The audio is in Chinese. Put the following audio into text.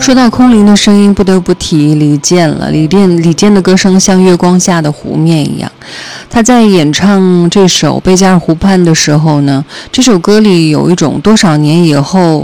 说到空灵的声音，不得不提李健了。李健的歌声像月光下的湖面一样。他在演唱这首《贝加尔湖畔》的时候呢，这首歌里有一种多少年以后